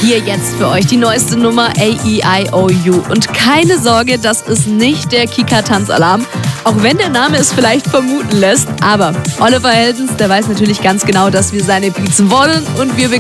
Hier jetzt für euch die neueste Nummer A-E-I-O-U. Und keine Sorge, das ist nicht der Kika-Tanzalarm. Auch wenn der Name es vielleicht vermuten lässt. Aber Oliver Heldens, der weiß natürlich ganz genau, dass wir seine Beats wollen und wir